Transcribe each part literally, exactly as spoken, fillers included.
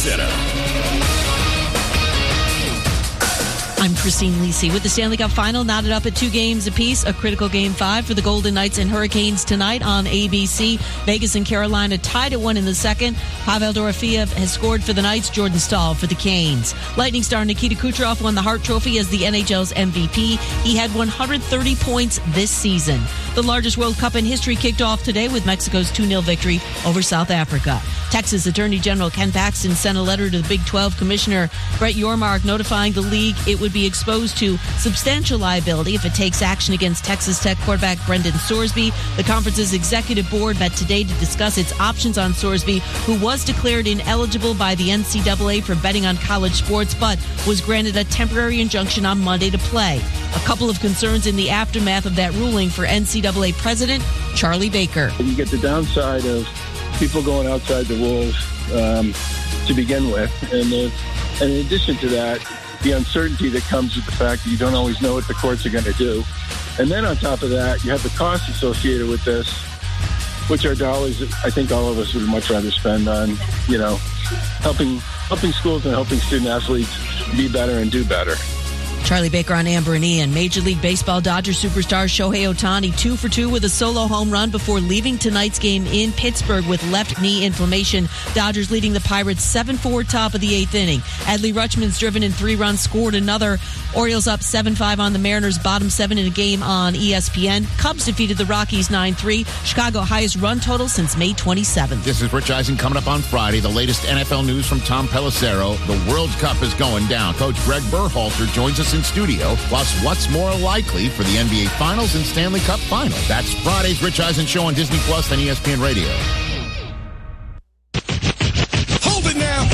Center. I'm Christine Lisi with the Stanley Cup Final knotted up at two games apiece. A critical game five for the Golden Knights and Hurricanes tonight on A B C. Vegas and Carolina tied at one in the second. Pavel Dorofeev has scored for the Knights. Jordan Staal for the Canes. Lightning star Nikita Kucherov won the Hart Trophy as the N H L's M V P. He had one hundred thirty points this season. The largest World Cup in history kicked off today with Mexico's two nil victory over South Africa. Texas Attorney General Ken Paxton sent a letter to the Big twelve Commissioner Brett Yormark notifying the league it would be exposed to substantial liability if it takes action against Texas Tech quarterback Brendan Sorsby. The conference's executive board met today to discuss its options on Sorsby, who was declared ineligible by the N C double A for betting on college sports, but was granted a temporary injunction on Monday to play. A couple of concerns in the aftermath of that ruling for N C double A President Charlie Baker. You get the downside of people going outside the rules um, to begin with, and, the, and in addition to that, the uncertainty that comes with the fact that you don't always know what the courts are going to do. And then on top of that, you have the costs associated with this, which are dollars that I think all of us would much rather spend on, you know, helping helping schools and helping student athletes be better and do better. Charlie Baker on Amber and Ian. Major League Baseball Dodgers superstar Shohei Ohtani two for two with a solo home run before leaving tonight's game in Pittsburgh with left knee inflammation. Dodgers leading the Pirates seven four top of the eighth inning. Adley Rutschman's driven in three runs, scored another. Orioles up seven five on the Mariners, bottom seven in a game on E S P N. Cubs defeated the Rockies nine three. Chicago highest run total since May twenty-seventh. This is Rich Eisen coming up on Friday. The latest N F L news from Tom Pelissero. The World Cup is going down. Coach Greg Berhalter joins us in studio. Plus, what's more likely for the N B A Finals and Stanley Cup Final? That's Friday's Rich Eisen Show on Disney Plus and E S P N Radio. Hold it now.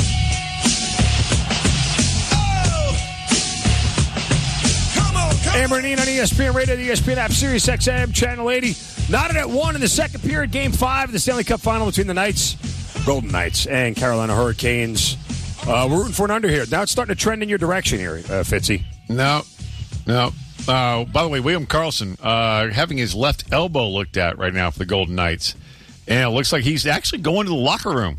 Amber and Ian on E S P N Radio, the E S P N app, Sirius X M, Channel eighty. Knotted at one in the second period, Game five of the Stanley Cup Final between the Knights, Golden Knights, and Carolina Hurricanes. Uh, we're rooting for an under here. Now it's starting to trend in your direction here, uh, Fitzy. No, no. Uh, by the way, William Karlsson uh, having his left elbow looked at right now for the Golden Knights. And it looks like he's actually going to the locker room.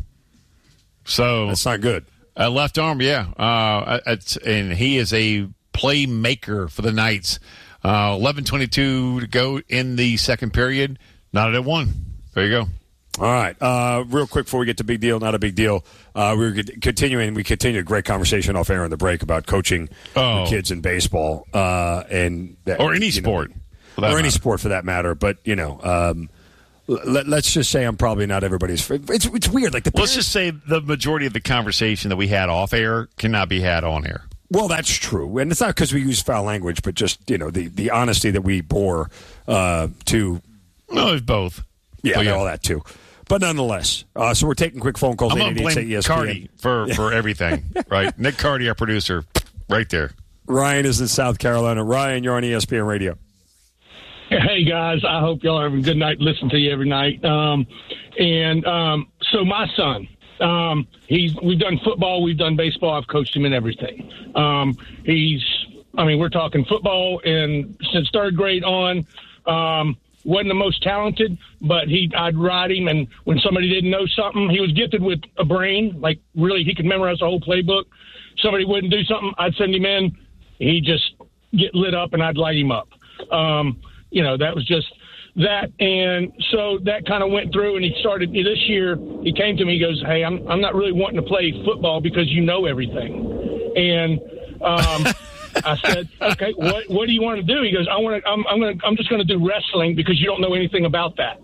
So that's not good. Uh, left arm, yeah. Uh, it's, and he is a playmaker for the Knights. Uh, eleven twenty-two to go in the second period. Not at one. There you go. All right. Uh, real quick before we get to big deal, not a big deal. Uh, we're continuing. We continued a great conversation off air in the break about coaching oh. kids in baseball uh, and that, or any sport, know, or matter. any sport for that matter. But you know, um, let, let's just say I'm probably not everybody's. It's it's weird. Like the let's just say the majority of the conversation that we had off air cannot be had on air. Well, that's true, and it's not because we use foul language, but just you know the, the honesty that we bore uh, to. No, it's both. Yeah, yeah, all that too. But nonetheless, uh, so we're taking quick phone calls. I'm going to blame Cardi for, for everything, right? Nick Cardi, our producer, right there. Ryan is in South Carolina. Ryan, you're on E S P N Radio. Hey, guys. I hope y'all are having a good night. Listen to you every night. Um, and um, so my son, um, he's we've done football, we've done baseball. I've coached him in everything. Um, he's, I mean, we're talking football, and since third grade on, um, wasn't the most talented, but he I'd ride him, and when somebody didn't know something, he was gifted with a brain. Like, really, he could memorize the whole playbook. Somebody wouldn't do something, I'd send him in. He'd just get lit up, and I'd light him up. Um, you know, that was just that. And so that kind of went through, and he started this year. He came to me, he goes, hey, I'm I'm not really wanting to play football because you know everything. And um I said, okay, what what do you want to do? He goes, I want to. I'm I'm going. I'm just going to do wrestling because you don't know anything about that.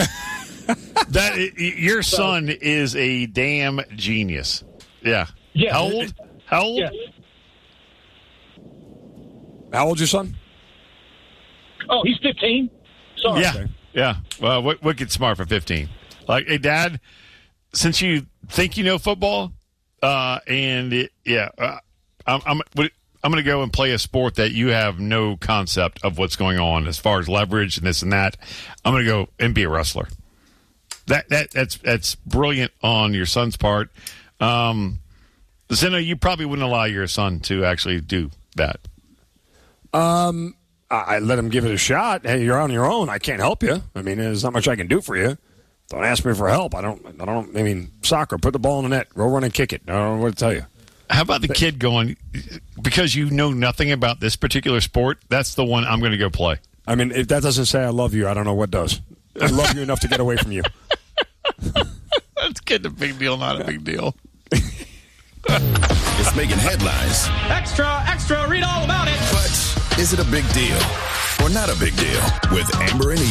that your son so, is a damn genius. Yeah. Yeah. How old? How old? Yeah. How old's your son? Oh, he's fifteen. Sorry. Yeah. Yeah. Well, w- wicked smart for fifteen. Like, hey, Dad, since you think you know football, uh, and it, yeah, uh, I'm. I'm what, I'm going to go and play a sport that you have no concept of what's going on as far as leverage and this and that. I'm going to go and be a wrestler. That that that's that's brilliant on your son's part. Um, Zeno, you probably wouldn't allow your son to actually do that. Um, I let him give it a shot. Hey, you're on your own. I can't help you. I mean, there's not much I can do for you. Don't ask me for help. I don't. I don't. I mean, soccer. Put the ball in the net. Go run and kick it. I don't know what to tell you. How about the kid going, because you know nothing about this particular sport, that's the one I'm going to go play. I mean, if that doesn't say I love you, I don't know what does. I love you enough to get away from you. That's getting a big deal, not a big deal. It's making headlines. Extra, extra, read all about it. But is it a big deal or not a big deal? With Amber and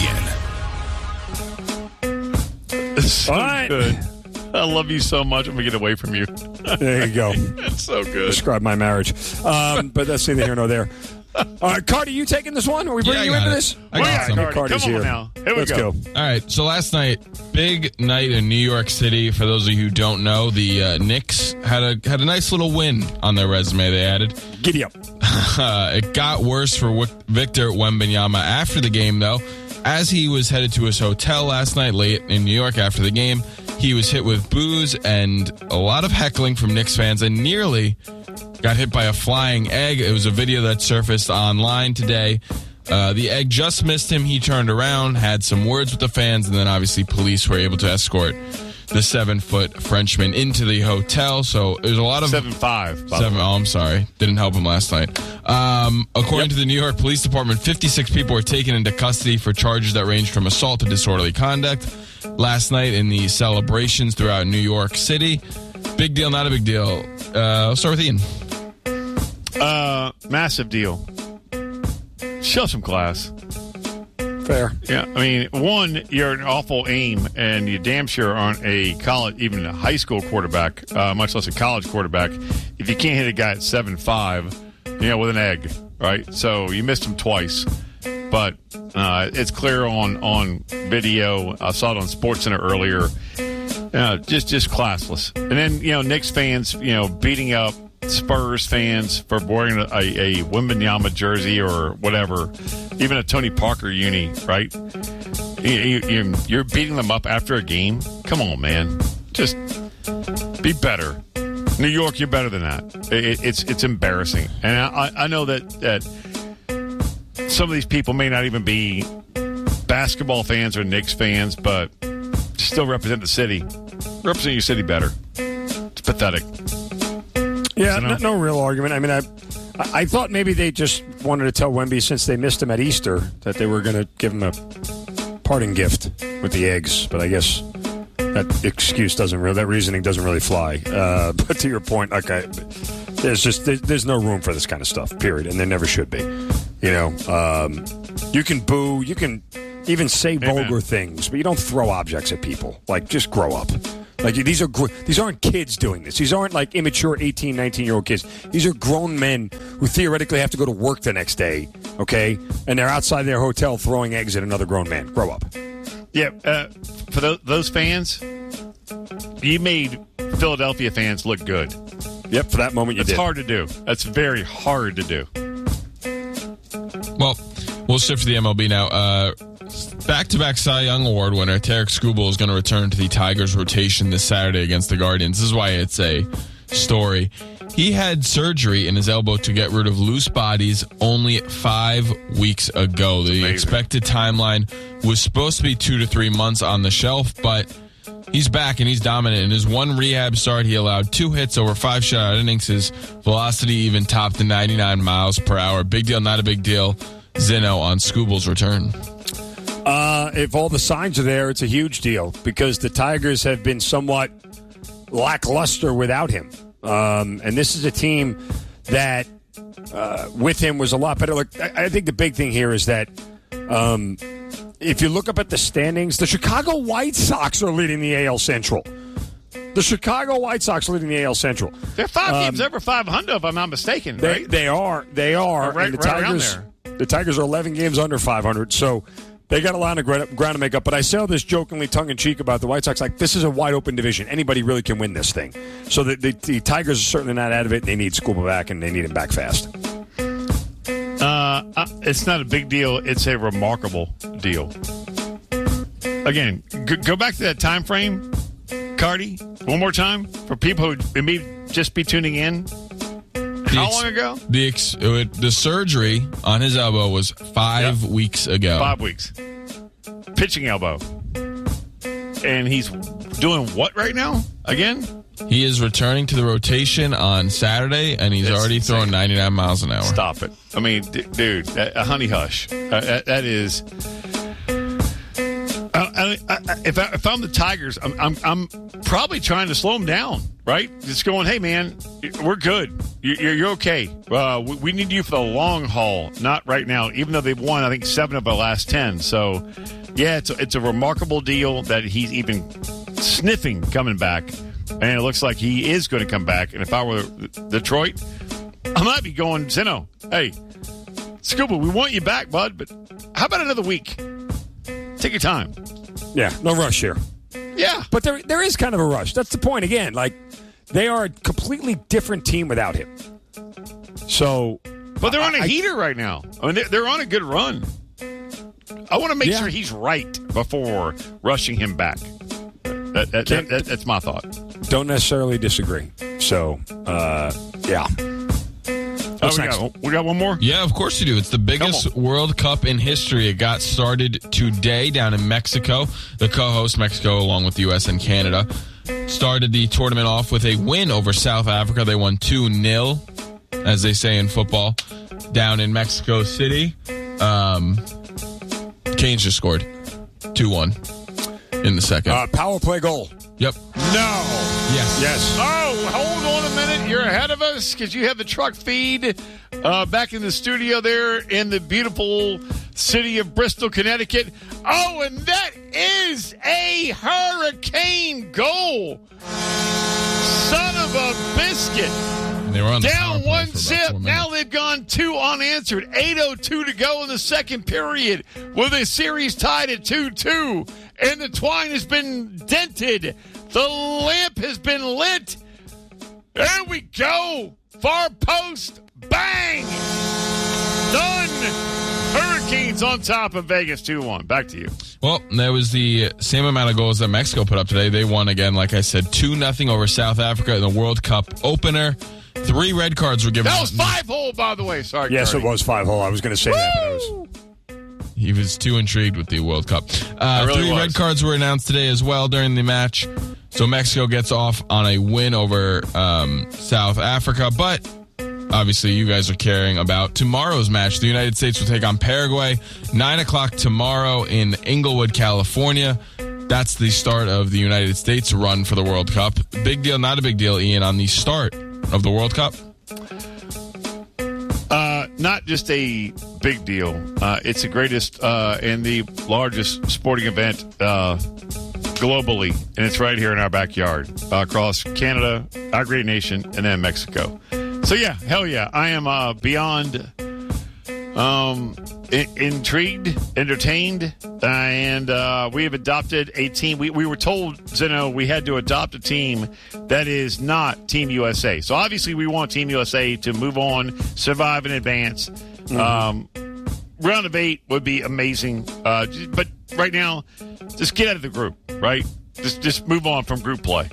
Ian. So all right. Good. I love you so much. I'm going to get away from you. There you go. That's so good. Describe my marriage. Um, but that's neither here nor there. All right, Cardi, you taking this one? Are we bringing Yeah, I you got into it. this? I got All right, some. Cardi, Cardi's Come on here. now. Here we Let's go. go. All right, so last night, big night in New York City. For those of you who don't know, the uh, Knicks had a had a nice little win on their resume. They added. Giddy up. Uh, it got worse for w- Victor Wembanyama after the game, though. As he was headed to his hotel last night, late in New York after the game, he was hit with booze and a lot of heckling from Knicks fans, and nearly got hit by a flying egg. It was a video that surfaced online today. Uh, the egg just missed him. He turned around, had some words with the fans, and then obviously police were able to escort the seven-foot Frenchman into the hotel. So there's a lot of... seven five. Seven, oh, I'm sorry. Didn't help him last night. Um, according yep. to the New York Police Department, fifty-six people were taken into custody for charges that ranged from assault to disorderly conduct last night in the celebrations throughout New York City. Big deal, not a big deal. Uh, I'll start with Ian. Uh, massive deal. Show some class. Fair. Yeah, I mean, one, you're an awful aim, and you damn sure aren't a college, even a high school quarterback, uh, much less a college quarterback, if you can't hit a guy at seven five, you know, with an egg, right? So you missed him twice. But uh, it's clear on, on video. I saw it on SportsCenter earlier. Uh, just just classless. And then, you know, Knicks fans, you know, beating up Spurs fans for wearing a, a Wembanyama jersey or whatever, even a Tony Parker uni, right? You, you, you're beating them up after a game? Come on, man. Just be better. New York, you're better than that. It, it's it's embarrassing. And I, I know that, that some of these people may not even be basketball fans or Knicks fans, but still represent the city. Represent your city better. It's pathetic. Yeah, no, no, no real argument. I mean, I I thought maybe they just wanted to tell Wemby, since they missed him at Easter, that they were going to give him a parting gift with the eggs. But I guess that excuse doesn't really, that reasoning doesn't really fly. Uh, but to your point, okay, there's just there's, there's no room for this kind of stuff, period, and there never should be. You know, um, you can boo, you can even say Amen. vulgar things, but you don't throw objects at people. Like, just grow up. Like, these are gr- these aren't kids doing this. These aren't like immature eighteen, nineteen-year-old kids. These are grown men who theoretically have to go to work the next day, okay? And they're outside their hotel throwing eggs at another grown man. Grow up. Yeah, uh, for those, those fans, you made Philadelphia fans look good. Yep, for that moment you That's did. That's hard to do. That's very hard to do. Well, we'll shift to the M L B now. Uh, back-to-back Cy Young Award winner Tarek Skubal is going to return to the Tigers rotation this Saturday against the Guardians. This is why it's a story. He had surgery in his elbow to get rid of loose bodies only five weeks ago. The Amazing. expected timeline was supposed to be two to three months on the shelf, but he's back and he's dominant. In his one rehab start, he allowed two hits over five shutout innings. His velocity even topped the ninety-nine miles per hour. Big deal, not a big deal. Zeno on Skubal's return. Uh, if all the signs are there, it's a huge deal because the Tigers have been somewhat lackluster without him. Um, and this is a team that uh, with him was a lot better. Look, I, I think the big thing here is that um, if you look up at the standings, the Chicago White Sox are leading the A L Central. The Chicago White Sox are leading the A L Central. They're five um, games over five hundred, if I'm not mistaken, they, right? They are. They are. Right, and the right around Tigers, there. The Tigers are eleven games under five hundred, so they got a lot of ground to make up. But I say all this jokingly, tongue-in-cheek about the White Sox. Like, this is a wide-open division. Anybody really can win this thing. So the, the, the Tigers are certainly not out of it. They need Skubal back, and they need him back fast. Uh, uh, it's not a big deal. It's a remarkable deal. Again, g- go back to that time frame, Cardi, one more time, for people who may just be tuning in. How ex- long ago? The ex- it, the surgery on his elbow was five Yep. weeks ago. Five weeks. Pitching elbow. and he's doing what right now? Again? He is returning to the rotation on Saturday, and he's It's already insane. throwing ninety-nine miles an hour. Stop it. I mean, d- dude, a honey hush. Uh, that, that is. I, I, I, if, I, if I'm the Tigers, I'm, I'm I'm probably trying to slow him down, right? Just going, hey, man, we're good. You're, you're okay. Uh, we, we need you for the long haul, not right now, even though they've won, I think, seven of the last ten. So, yeah, it's a, it's a remarkable deal that he's even sniffing coming back. And it looks like he is going to come back. And if I were Detroit, I might be going, Zeno, hey, Scuba, we want you back, bud, but how about another week? Take your time. Yeah, no rush here. Yeah. But there there is kind of a rush. That's the point. Again, like, they are a completely different team without him. So. But they're on a I, heater right now. I mean, they're, they're on a good run. I want to make yeah. sure he's right before rushing him back. That, that, that, that, that's my thought. Don't necessarily disagree. So, uh, yeah. Oh, we, got, we got one more? Yeah, of course you do. It's the biggest World Cup in history. It got started today down in Mexico. The co-host, Mexico, along with the U S and Canada, started the tournament off with a win over South Africa. They won two nil, as they say in football, down in Mexico City. Um, Canes just scored two one in the second. Uh, power play goal. Yep. No. Yes. Yes. Oh, hold on a minute. You're ahead of us because you have the truck feed uh, back in the studio there in the beautiful city of Bristol, Connecticut. Oh, and that is a Hurricane goal. Son of a biscuit. They were on the Down one for zip. Now they've gone two unanswered. eight oh two to go in the second period with a series tied at two two. And the twine has been dented. The lamp has been lit. There we go. Far post. Bang. Done. Hurricanes on top of Vegas two one. Back to you. Well, that was the same amount of goals that Mexico put up today. They won again, like I said, two nothing over South Africa in the World Cup opener. Three red cards were given. That was five hole, by the way. Sorry, Yes, Cardi. it was five hole. I was going to say Woo! that, but it was. He was too intrigued with the World Cup. Uh, really three was. red cards were announced today as well during the match. So Mexico gets off on a win over um, South Africa. But obviously you guys are caring about tomorrow's match. The United States will take on Paraguay. nine o'clock tomorrow in Inglewood, California. That's the start of the United States run for the World Cup. Big deal, not a big deal, Ian, on the start of the World Cup? Uh, not just a big deal. Uh, it's the greatest uh, and the largest sporting event uh, globally, and it's right here in our backyard, uh, across Canada, our great nation, and then Mexico. So yeah, hell yeah, I am uh, beyond um, I- intrigued, entertained, uh, and uh, we have adopted a team. We, we were told, Zeno, we had to adopt a team that is not Team U S A. So obviously we want Team U S A to move on, survive, and advance. Mm-hmm. Um, round of eight would be amazing. Uh, but right now, just get out of the group, right? Just just move on from group play.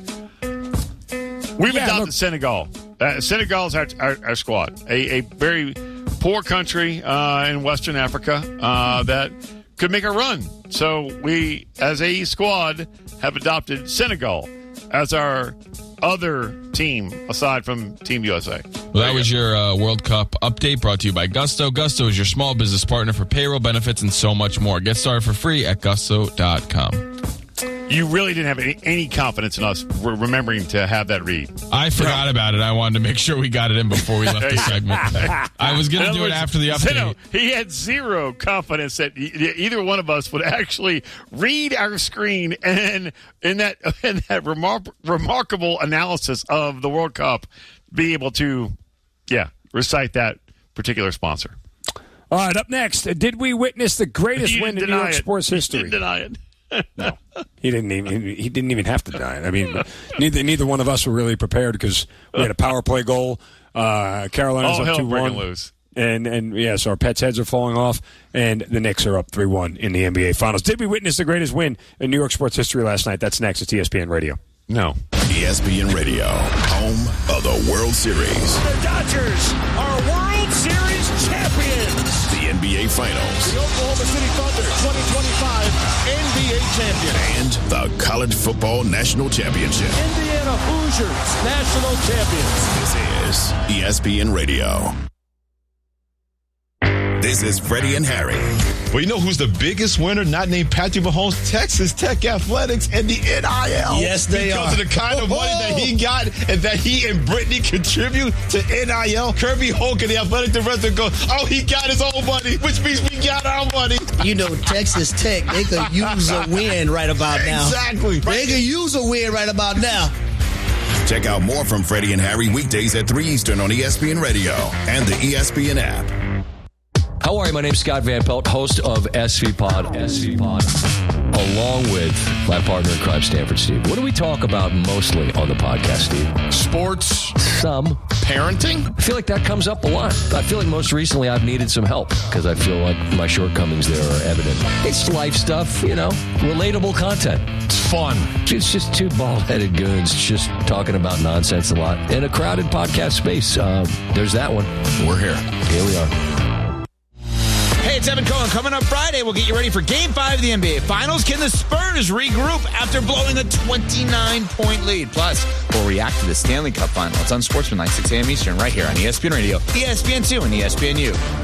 We've Yeah, adopted look- Senegal. Uh, Senegal is our, our, our squad. A, a very poor country uh, in Western Africa uh, that could make a run. So we, as a squad, have adopted Senegal as our other team aside from Team U S A. Well, that was your uh, World Cup update brought to you by Gusto. Gusto is your small business partner for payroll, benefits, and so much more. Get started for free at gusto dot com. You really didn't have any, any confidence in us re- remembering to have that read. I forgot about it. I wanted to make sure we got it in before we left the segment. I was going In to other do it words, after the update. Zeno, he had zero confidence that e- either one of us would actually read our screen and in that in that remar- remarkable analysis of the World Cup, be able to, yeah, recite that particular sponsor. All right, up next, did we witness the greatest You win didn't in New deny York it. sports You history? didn't deny it. No, he didn't even. He didn't even have to deny it. I mean, neither neither one of us were really prepared because we had a power play goal. Uh, Carolina's All up hell two breaking one, loose. and and yes, our pets' heads are falling off, and the Knicks are up three one in the N B A Finals. Did we witness the greatest win in New York sports history last night? That's next. It's E S P N Radio. No. E S P N Radio, home of the World Series. The Dodgers are World Series champions. The N B A Finals. The Oklahoma City Thunder twenty twenty-five N B A champion. And the College Football National Championship. Indiana Hoosiers national champions. This is E S P N Radio. This is Freddie and Harry. Well, you know who's the biggest winner? Not named Patrick Mahomes. Texas Tech Athletics and the N I L. Yes, they because are. Because of the kind of money that he got and that he and Brittany contribute to N I L. Kirby Hoke and the athletic director goes, oh, he got his own money, which means we got our money. You know, Texas Tech, they could use a win right about now. Exactly. They could use a win right about now. Check out more from Freddie and Harry weekdays at three Eastern on E S P N Radio and the E S P N app. How are you? My name's Scott Van Pelt, host of S V Pod, S V Pod, along with my partner in crime, Stanford Steve. What do we talk about mostly on the podcast, Steve? Sports. Some. Parenting? I feel like that comes up a lot. I feel like most recently I've needed some help because I feel like my shortcomings there are evident. It's life stuff, you know, relatable content. It's fun. It's just two bald-headed goons just talking about nonsense a lot in a crowded podcast space. Uh, there's that one. We're here. Here we are. Hey, it's Evan Cohen. Coming up Friday, we'll get you ready for Game five of the N B A Finals. Can the Spurs regroup after blowing a twenty-nine point lead? Plus, we'll react to the Stanley Cup Final. It's on Sportsman, like six a.m. Eastern, right here on E S P N Radio, E S P N two, and E S P N U.